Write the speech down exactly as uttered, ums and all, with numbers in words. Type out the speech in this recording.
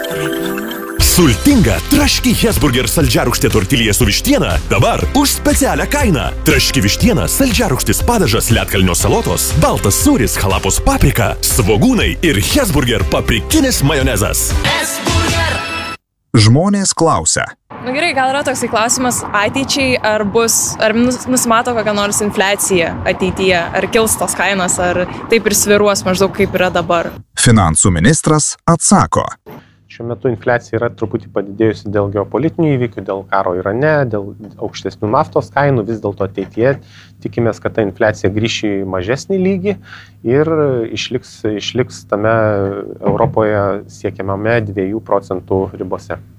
Sultinga traški Hesburger saldžiarūgštė tortilija su vištiena dabar už specialią kainą. Traški vištiena, saldžiarūgštis padažas, ledkalnio salotos, baltas sūris, halapos paprika, svogūnai ir Hesburger paprikinis majonezas. Hesburger. Žmonės klausia. Na gerai, gal yra toksai klausimas ateičiai, ar bus, ar nusimato kokią nors infliaciją ateityje, ar kils tos kainos, ar taip ir sviruos maždaug kaip yra dabar. Finansų ministras atsako. Šiuo metu infliacija yra truputį padidėjusi dėl geopolitinių įvykių, dėl karo Irane, dėl aukštesnių naftos kainų. Vis dėlto ateityje tikimės, kad ta infliacija grįš į mažesnį lygį ir išliks, išliks tame Europoje siekiamame dviejų procentų ribose.